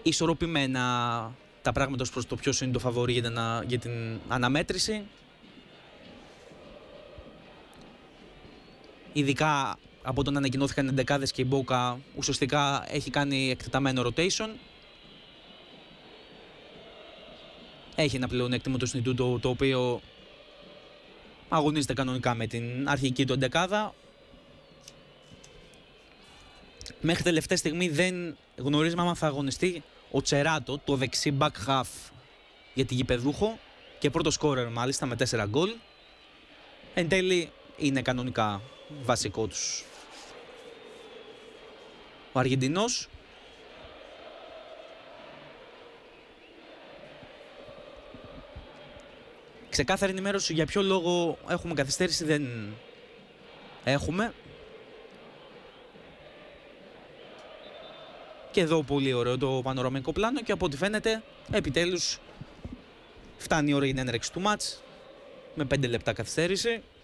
ισορροπημένα τα πράγματα ως προς το ποιος είναι το φαβορί για την αναμέτρηση. Ειδικά από όταν ανακοινώθηκαν οι εντεκάδες και η Μπόκα ουσιαστικά έχει κάνει εκτεταμένο rotation. Έχει ένα πλεονέκτημα το Ινστιτούτο, το οποίο αγωνίζεται κανονικά με την αρχική του εντεκάδα. Μέχρι τελευταία στιγμή δεν γνωρίζουμε αν θα αγωνιστεί ο Τσεράτο, το δεξί back half για τη γηπεδούχο και πρώτο σκόρερ μάλιστα με 4 γκολ. Εν τέλει είναι κανονικά βασικό τους ο Αργεντινός. Ξεκάθαρη ενημέρωση για ποιο λόγο έχουμε καθυστέρηση δεν έχουμε. Και εδώ πολύ ωραίο το πανοραμικό πλάνο και από ό,τι φαίνεται επιτέλους φτάνει η ώρα για την έναρξη του μάτς με 5 λεπτά καθυστέρηση.